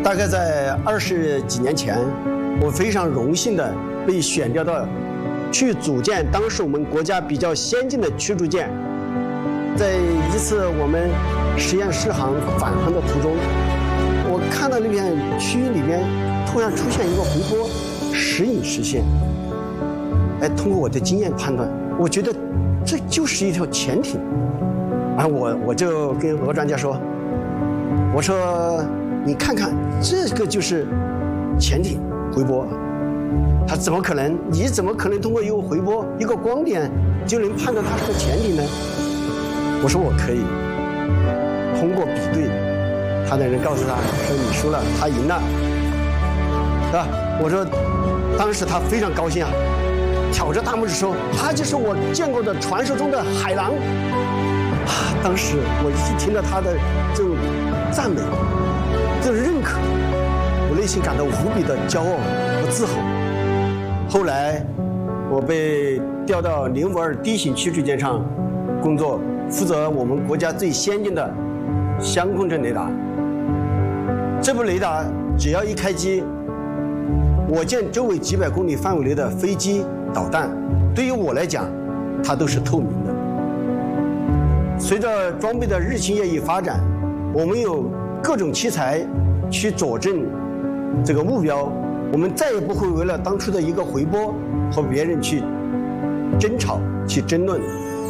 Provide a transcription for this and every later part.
大概在20几年前，我非常荣幸的被选调到去组建当时我们国家比较先进的驱逐舰。在一次我们实验试航返航的途中，我看到那片区域里边突然出现一个回波，时隐时现。通过我的经验判断，我觉得这就是一条潜艇。我就跟俄专家说，我说你看看，这个就是潜艇回波。他怎么可能？你怎么可能通过一个回波、一个光点就能判断它是个潜艇呢？我说我可以通过比对。他的人告诉他说你输了，他赢了，是吧？我说当时他非常高兴啊，挑着大拇指说他就是我见过的传说中的海狼。当时我一听到他的这种赞美、这种认可，我内心感到无比的骄傲和自豪。后来我被调到尼泊尔D型驱逐舰上工作，负责我们国家最先进的相控阵雷达。这部雷达只要一开机，我舰周围几百公里范围内的飞机、导弹，对于我来讲，它都是透明的。随着装备的日新月异发展，我们有各种器材去佐证这个目标，我们再也不会为了当初的一个回波和别人去争吵、去争论。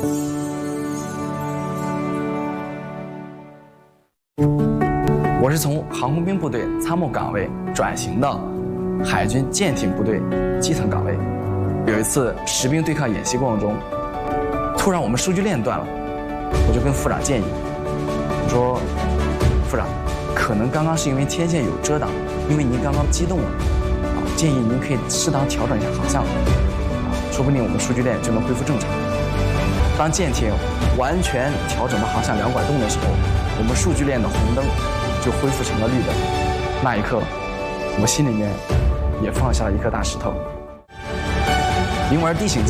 我是从航空兵部队参谋岗位转型到海军舰艇部队基层岗位。有一次实兵对抗演习过程中，突然我们数据链断了，我就跟副长建议，我说副长，可能刚刚是因为天线有遮挡，因为您刚刚机动了，建议您可以适当调整一下航向，说不定我们数据链就能恢复正常。当舰艇完全调整到航向两拐洞的时候，我们数据链的红灯就恢复成了绿灯。那一刻，我心里面也放下了一颗大石头。尼泊尔D型舰